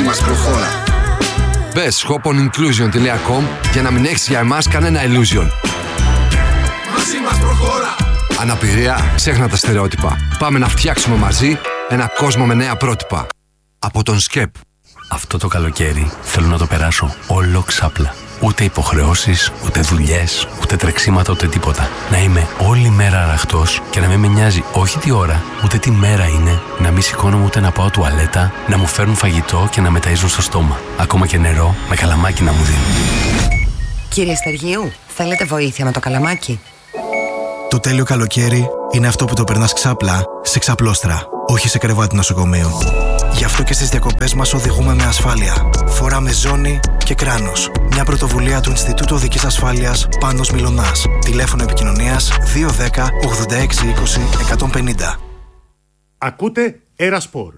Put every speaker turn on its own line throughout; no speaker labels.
μας προχώρα.
Μπες shoponinclusion.com για να μην έχεις για εμάς κανένα illusion.
Μαζί μας προχώρα.
Αναπηρία, ξέχνα τα στερεότυπα. Πάμε να φτιάξουμε μαζί ένα κόσμο με νέα πρότυπα. Από τον ΣΚΕΠ.
Αυτό το καλοκαίρι θέλω να το περάσω όλο ξάπλα. Ούτε υποχρεώσεις, ούτε δουλειές, ούτε τρεξίματα, ούτε τίποτα. Να είμαι όλη μέρα αραχτός και να μην με νοιάζει όχι τι ώρα, ούτε τι μέρα είναι, να μην σηκώνομαι ούτε να πάω τουαλέτα, να μου φέρνουν φαγητό και να με ταΐζουν στο στόμα. Ακόμα και νερό με καλαμάκι να μου δίνουν.
Κύριε Στεργίου, θέλετε βοήθεια με το καλαμάκι?
Το τέλειο καλοκαίρι είναι αυτό που το περνάς ξάπλα σε ξαπλώστρα, όχι σε κρεβάτι νοσοκομείου. Γι' αυτό και στις διακοπές μας οδηγούμε με ασφάλεια. Φοράμε ζώνη και κράνος. Μια πρωτοβουλία του Ινστιτούτου Οδικής Ασφάλειας Πάνος Μιλωνάς. Τηλέφωνο επικοινωνίας 210 86 20 150.
Ακούτε Ερασπορ.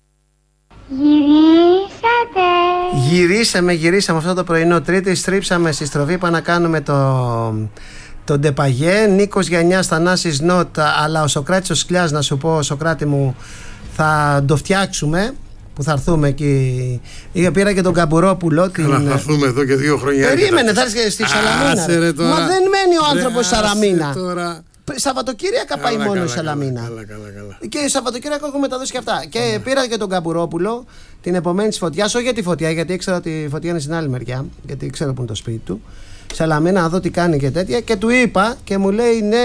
Γυρίσαμε αυτό το πρωινό. Τρίτη στρίψαμε στη στροφή. Είπα να κάνουμε το Ντεπαγέ. Νίκος Γιαννιάς, Θανάσης Νότ. Αλλά ο Σοκράτης ο Σκλιάς, να σου πω, Σοκράτη μου, θα το φτιάξουμε. Που θα έρθουμε εκεί. Πήρα και τον Καμπουρόπουλο.
Καλά, θα έρθουμε εδώ και 2 χρόνια.
Περίμενε, θα έρθει στη Σαλαμίνα. Μα δεν μένει ο άνθρωπος στη Σαλαμίνα. Σαββατοκύριακα πάει μόνο η Σαλαμίνα.
Καλά.
Και Σαββατοκύριακο έχουμε τα δώσει και αυτά. Και πήρα και τον Καμπουρόπουλο την επομένη τη φωτιά, όχι για τη φωτιά, γιατί ήξερα ότι η φωτιά είναι στην άλλη μεριά. Γιατί ξέρω που είναι το σπίτι του. Σαλαμίνα, να δω τι κάνει και τέτοια. Και του είπα και μου λέει ναι,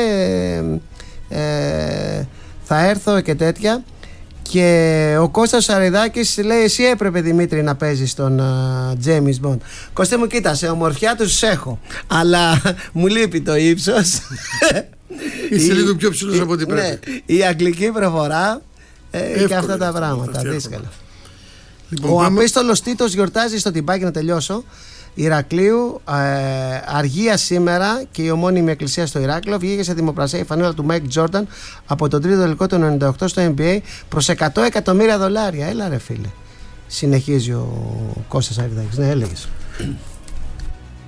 θα έρθω και τέτοια. Και ο Κώστας Σαριδάκης λέει: εσύ έπρεπε, Δημήτρη, να παίζεις τον James Bond. Κώστα μου, κοίτασε, ομορφιά τους έχω, αλλά μου λείπει το ύψος.
Είσαι λίγο πιο ψηλός από ό,τι πρέπει.
Ναι, η αγγλική προφορά και αυτά τα πράγματα. Δύσκολα. Λοιπόν, ο Απίστολος Τίτος γιορτάζει στο Τυμπάκι, να τελειώσω, Ηρακλείου, αργία σήμερα, και η ομώνυμη εκκλησία στο Ηράκλειο. Βγήκε σε δημοπρασία η φανέλα του Μάικ Τζόρνταν από τον τρίτο τελικό του 98 στο NBA προς $100 εκατομμύρια. Έλα ρε φίλε. Συνεχίζει ο Κώστας Αριδάκης. Ναι, έλεγες.